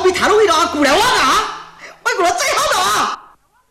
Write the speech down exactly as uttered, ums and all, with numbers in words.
比头路去咯，顾了我啊，我顾了最好的啊。